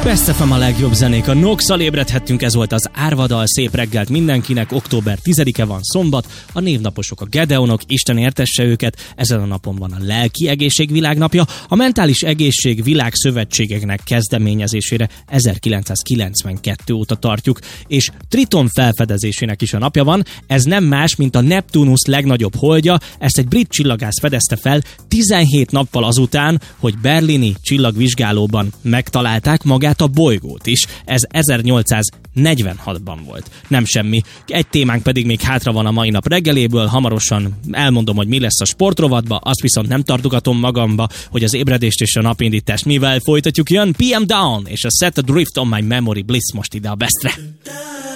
Best FM a legjobb zenék. A Nox-szal ébredhettünk, ez volt az Árvadal. Szép reggelt mindenkinek. Október 10-e van, szombat. A névnaposok a Gedeonok, Isten értesse őket. Ezen a napon van a Lelki Egészség Világnapja. A Mentális Egészség Világszövetségeknek kezdeményezésére 1992 óta tartjuk. És Triton felfedezésének is a napja van. Ez nem más, mint a Neptunusz legnagyobb holdja. Ezt egy brit csillagász fedezte fel 17 nappal azután, hogy berlini csillagvizsgálóban megtalálták magát a bolygót is. Ez 1846-ban volt. Nem semmi. Egy témánk pedig még hátra van a mai nap reggeléből. Hamarosan elmondom, hogy mi lesz a sportrovatba, azt viszont nem tartogatom magamba, hogy az ébredést és a napindítást mivel folytatjuk. Jön PM Down és a Set Adrift on My Memory Bliss most ide a Bestre.